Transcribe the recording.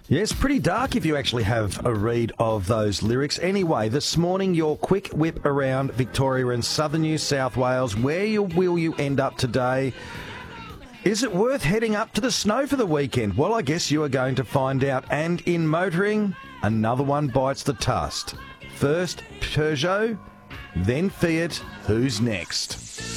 Yes, pretty dark if you actually have a read of those lyrics. Anyway, this morning, your quick whip around Victoria and southern New South Wales. Will you end up today? Is it worth heading up to the snow for the weekend? Well, I guess you are going to find out. And in motoring, another one bites the dust. First Peugeot, then Fiat. Who's next?